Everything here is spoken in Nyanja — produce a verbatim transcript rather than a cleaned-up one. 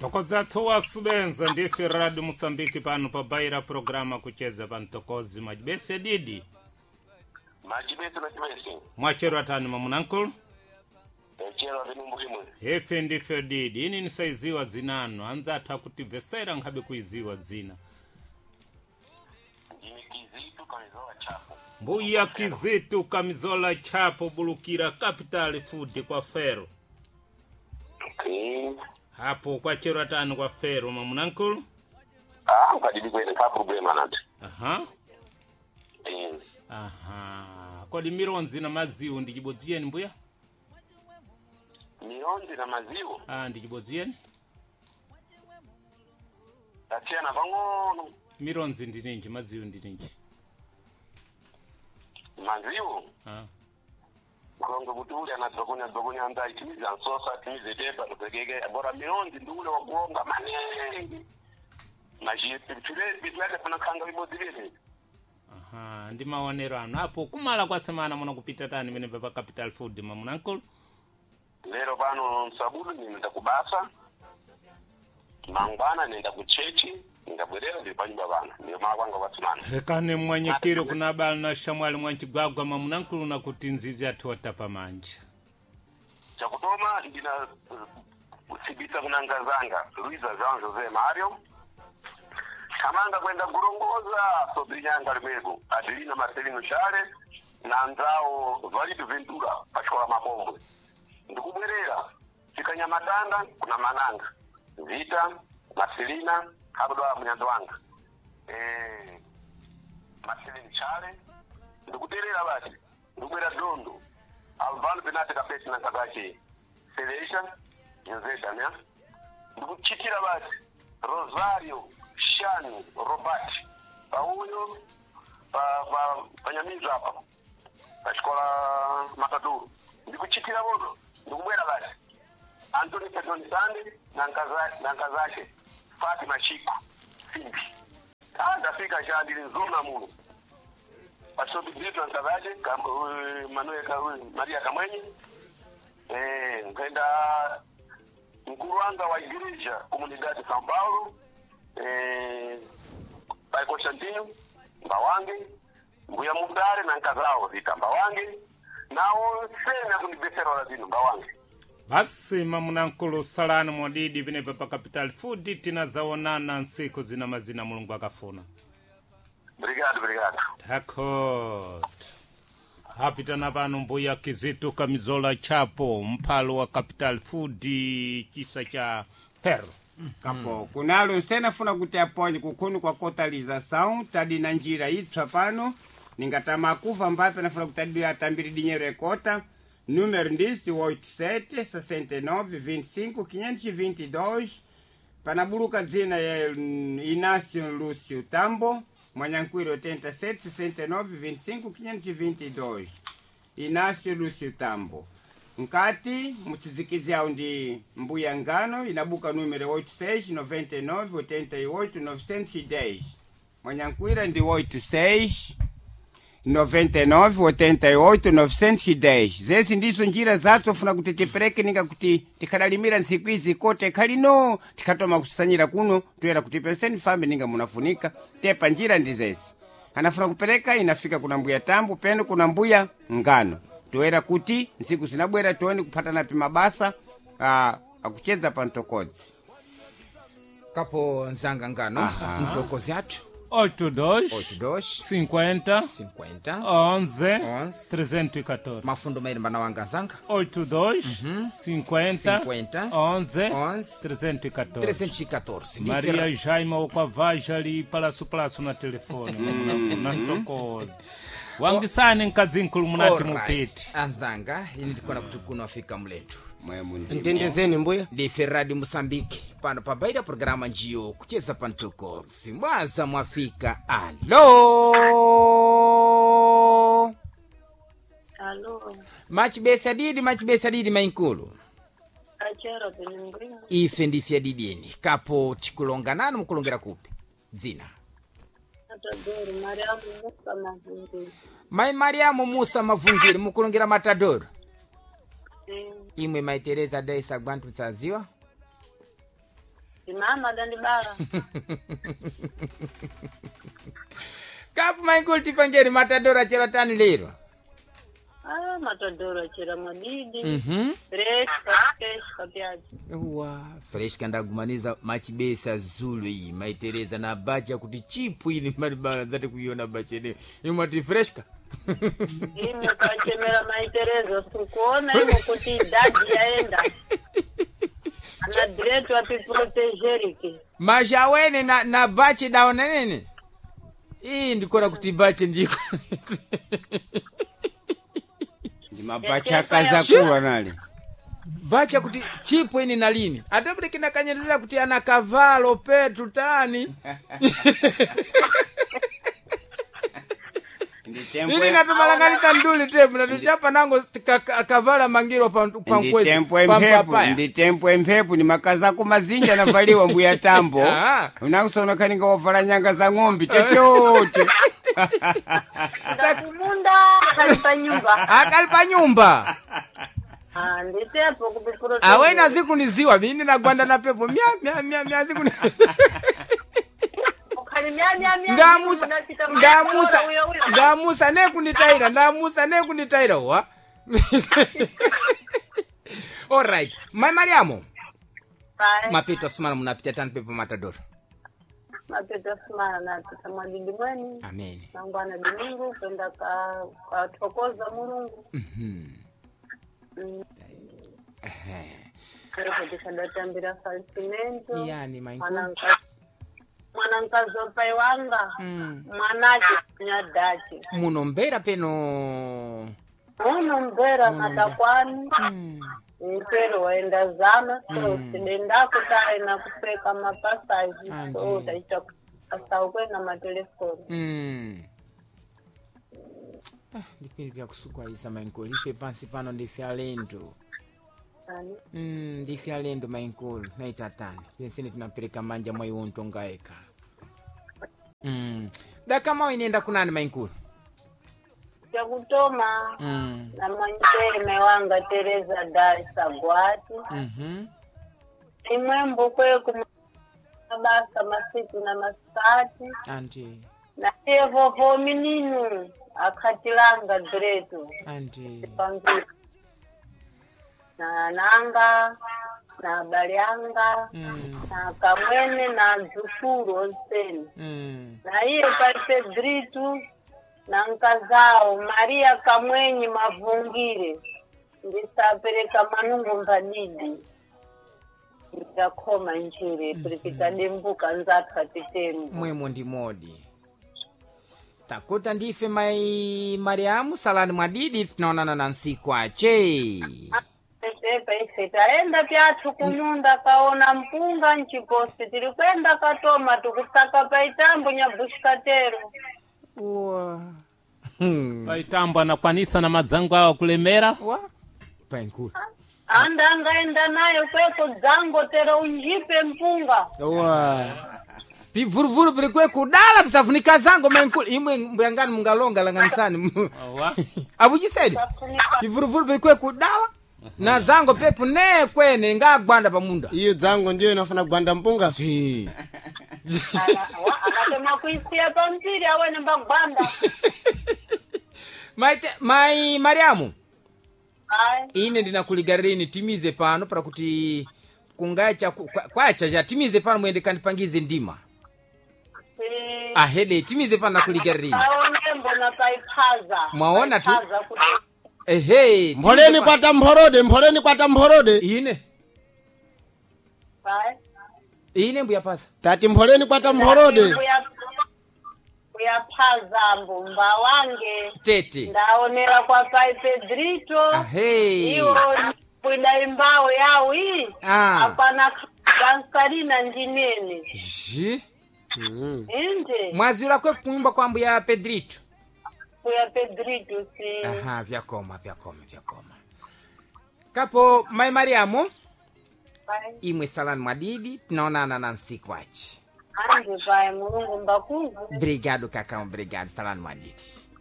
Tokoza tuwa subenza ndifi Radio Mosambiki pano pa baira programa kucheza pantokozi majibese didi. Majibese majibese. Mwachero atani mamunankulu? Echero atani mbulimwe. Hefe ndife didi. Ini nisaiziwa zinano. Anza atakutivesera nkabe kuiziwa zina. Jini kizitu kamizola chapo. Mbuya kizitu kamizola chapo bulukira Capital Food kwa Fero. Okay. Hapo kwa chero atani kwa Fero mamunankulu? Ah, mkadibi kwele ka problema nante. Aha. Eh. Aha. Kwa di mironzi na maziu ndijibozieni mbuya? Mironzi na maziu? Ah, ndijibozieni? Tatia na bangono. Mironzi ndininji, maziu ndininji. Maziu? Ah. Mkongo mutuli anatokonya dokonya anda itimiza ansosa itimize deba tupegege bora mironzi ndule wa kuonga manengi. Maji tule bitwale pana kanga bibodile. Aha, ndi maonero ano hapo kumala kwa semana muna kupita tani mene baba Capital Food mamunankulu? Lero pano msabulu nenda kubasa. Mangwana nenda kuchechi, nenda bwerera ndipanyumba bana. Ndio mawanga watumana. Rekane mwanyekiro kuna bala na shamwali mwanchigwagwa mamunankulu na kutinzizi atuota pamanja. Chakutoma ndina usibisa kunangazanga Luisa Jean Jose Mario. Kamanga kwenda kurongoza Sobrinyanga Limego, Adelina Marcelino Chale na nzao Valido Ventura pashola mabombo. Ndikubwerera Chikanya Matanda kuna Mananga. Vita, Marcelina, Kabdoa Munyandwanga. Eh Marcelino Chale ndikuterera basi. Ndikubwera Dondo. Alvaro Benate Kapesi na Kagachi. Celestia Jose Dania. Ndikuchitira basi Rosario Shani Robert Paulo pa pa panyamiza hapa ashkola Mataduru ndikuchitira bodo ndikubwera basi Anthony Pedro Sande na ngaza na ngazake Fatima Shiko Simbi anda fika shandi nzona muno pasobi bitu na ngazake Manuel Kawe Maria Kamwenye eh ngenda mkuruanga wa igreja comunidade São Paulo eh Pai Constantino Mbawange Mbuya Mudare na nkazao zita Mbawange nao sena kunibesera lazino Mbawange. Basi mamunankulu salani mwadidi bine baba Capital Food tinazaonana nsiku zina mazina mulungu akafuna. Obrigado, obrigado. Takot. Hapita na pano mbuya kizitu kamizola chapo mpalo wa Capital Food kisa cha Fero. Kapo, kunalo nsena funa kuti aponye kukunu kwa kotalização tadi na njira itswa pano ningatama kuva mbape nafuna kutadi atambiri dinheiro ekota número ndisi oito sete sessenta e nove vinte e cinco quinhentos e vinte e dois panabuluka dzina ya Inácio Lúcio Tambo Mwanyankwiri oitenta e sete sessenta e nove vinte e cinco quinhentos e vinte e dois Inácio Lúcio Tambo. Nkati mutizikizia undi Mbuya Ngano inabuka numero oito seis noventa e nove oitenta e oito novecentos e dez. Mwanyankwira ndi oito seis noventa e nove oitenta e oito novecentos e dez. Zesi ndizo njira zathu funa kuti tipereke ninga kuti tikadalimira nsiku izi kote kalino tikatoma kusanyira kuno tuyera kuti peseni fambe ninga munafunika tepa njira ndi zesi. Anafuna kupereka inafika kuna Mbuya Tambo peno kuna Mbuya Ngano. Tuera kuti nsiku sinabwera tuoni kupatana pima basa uh, akucheza pantokozi. Kapo Nzanga Ngano mtokozi atu oito dois oito dois cinquenta cinquenta onze onze trezentos e quatorze. mafundo mairi mbana wanga Nzanga oito dois cinquenta cinquenta onze onze trezentos e quatorze. trezentos e quatorze. Maria Jaima Okavaja ali palasu palasu na telefone na ntokozi. Wangisani nkazinkulu munati mupiti. Anzanga ini ndikona kuti kuno afika mlendo. Ntendezeni mbuya? Ndife Radio Mosambiki pano pabaida programa njiyo kucheza pantokozi. Mwaza mwafika. Alo. Alo. Machibesa didi machibesa didi mainkulu. Achero bilinguya. Ife ndife didini. Kapo chikulonga nanu mkulongera kupi? Zina. Matadoro Mariamu Musa Mavungiri. Mai Mariamu Musa Mavungiri mkulongera Matadoro. Mm. Imwe Mai Teresa Daisa Gwantu Saziwa. Mama dandibara. Kapu Michael tipangeri matadora chera tani lero. Ah, matadora chera madidi. Mhm. Fresh, fresh kapiaji. Wa fresh kanda gumaniza machibesa zulu iyi maitereza na bacha kuti chipu ili maribara zati kuiona bacha ne. Imati fresh ka. Imo kachemera maiterezo sikuona imo kuti dadi yaenda. Na dread wapi protegeriki. Mashawene na na bacha daona nene. Hii ndikora kuti bacha ndiko. Ndi mabacha kaza kuwa nali. Bacha kuti chipo ini na lini. Adabule kina kanyeleza kuti ana kavalo petu tani. Nini natumalangalita nduli tebu na tuchapa nango kavala mangiro pa mkwetu. Ndi tempo empepu, ndi tempo empepu ni makaza kumazinja na valiwa mbuya tambo. Unakusona kaninga wavala nyanga za ng'ombe chochote. Takumunda kalipa nyumba. Akalipa nyumba. Ah, nditepo kupipuro. Awena ziku niziwa mimi na gwanda na pepo mia mia mia mia ziku. Ndamusa ndamusa ndamusa ne kunitaira ndamusa ne kunitaira wa. All right. My Mariamo. Bye. Mapito sumana munapita tani pepo matadoro. Mapito sumana na tutamwadidi mweni. Amen. Nangwana Domingo kwenda ka ka tokoza Mulungu. Mhm. Mm. Eh. Kwa dikadатambira falsimento. Yani mainko. Mwananka mwanankazo pai wanga. Mm. Mwanake nyadachi. Munombera peno. Uno mbera matakwani. Mm. Mpero waenda zama. So sidenda kutare na kupeka mapasaji. So utaita asauwe na matelefoni. Mm. Ah, ndipiri vya kusukwalisa mainko. Life pansi pano ndife alendo. Ani? Mm, ndife alendo mainko. Naitatani. Pensini tunapeleka manja mwa iwonto ngaeka. Mm. Da kama inenda kunani mainko? Ya kutoma. Mm. Na manjere mewanga Teresa Dar Sagwati. Mhm. Imwembo kwe kumabasa masiku na masati. Anti. Na evo vo menino akatilanga direto. Anti. Pangi. Na nanga, na balianga, Mm. na kamwene na zufuru onseni. Mm. Na hiyo palipe dritu na nkazao Maria Kamwenyi Mavungire ndisapereka manungu mbadidi ndakoma njire kulipita dembuka nzatwa titembu Mwemo ndi modi. Takuta ndife mai Mariamu salani mwadidi tunaonana na nsiku ache. Pepe ife taenda pyatu kunyunda kaona mpunga nchiposti tilikwenda katoma tukusaka paitambu nyabushikatero. Wa. Hmm. Paitambo anakwanisa na madzangu awa kulemera. Wa. Pankuru. Anda ngaenda nayo kweko zango tero unjipe mpunga. Wa. Pivuruvuru bilikwe kudala bisafunika zango mankuru. Imwe mbuyangani mungalonga langanisani. Wa. Abujisedi. Pivuruvuru bilikwe kudala. Na zango pepu ne kwene nga gwanda pamunda. Iyo zango ndio inafana gwanda mpunga. Si. Anatema kuisia pampiri awene mbagwanda. Mai mai Mariamu. Ai. Ine ndinakuligarini timize pano para kuti kungacha kwacha ja timize pano mwende kanipangize ndima. Si. Ahede timize pano nakuligarini. Aone mbona paipaza. Mwaona tu. Paipaza kuti. Ehe. Mboleni kwa tamhorode, mboleni kwa tamhorode. Ine. Ai. Ine mbuya pasa. Tati mboleni kwa tamhorode. Kuya paza mbumba wange. Tete. Ndaonera kwa pai Pedrito. Ahe. Iyo kuida imbao yao hii. Ah. Hapana Kansarina njinene. Ji. Mm. Inde. Mwazira kwe kuimba kwa mbuya Pedrito. Kuya Pedrito si. Aha, vyakoma, vyakoma, vyakoma. Kapo mai Mariamu. Ai. Imwe salani mwadidi tunaonana na nsikwachi. Ande pai Mulungu mbakuvu. Obrigado, Cacão. Obrigado, salani mwadidi.